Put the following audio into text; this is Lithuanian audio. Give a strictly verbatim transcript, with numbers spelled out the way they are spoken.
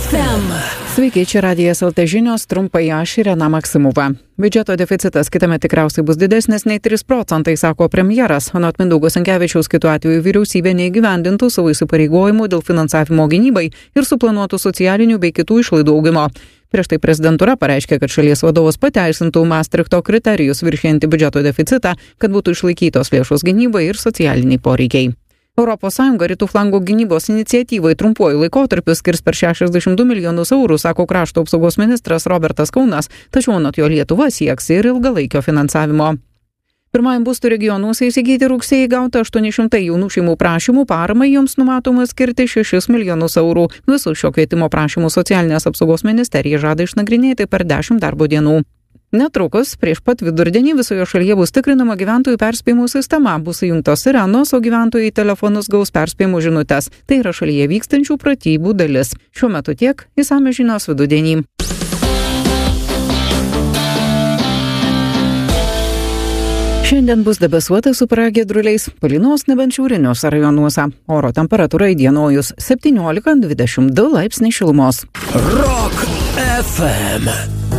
ef em. Sveiki, čia Radijas L T žinios, trumpai aš Irena Maksimova. Biudžeto deficitas kitame tikriausiai bus didesnis nei trys procentai, sako premjeras. Anot Mindaugo Sinkevičiaus, kitu atveju vyriausybė neįgyvendintų savo įsipareigojimų dėl finansavimo gynybai ir suplanuotų socialinių bei kitų išlaidų augimo. Prieš tai prezidentūra pareiškė, kad šalies vadovas pateisintų Maastrichto kriterijus viršijantį biudžeto deficitą, kad būtų išlaikytos lėšos gynybai ir socialiniai poreikiai. Europos Sąjunga rytų flango gynybos iniciatyvai trumpuoju laikotarpiu skirs per šešiasdešimt du milijonus eurų, sako krašto apsaugos ministras Robertas Kaunas, tačiau anot jo Lietuva sieks ir ilgalaikio finansavimo. Pirmajam būstų regionuose įsigyti rugsėjį gauta aštuoni šimtai jaunų šeimų prašymų, paramai joms numatoma skirti šešis milijonus eurų. Visus šio kvietimo prašymų socialinės apsaugos ministerija žada išnagrinėti per dešimt darbo dienų. Netrukus prieš pat vidurdienį visoje šalyje bus tikrinama gyventojų perspėjimų sistema, bus įjungtos sirenos, o gyventojai telefonus gaus perspėjimų žinutes. Tai yra šalyje vykstančių pratybų dalis. Šiuo metu tiek, išsamios žinios vidudienį. Šiandien bus debesuota su pragiedruliais, palynos nebent šiauriniuose rajonuose. Oro temperatūra įdienojus septyniolika dvidešimt du laipsniai šilumos. Rock ef em.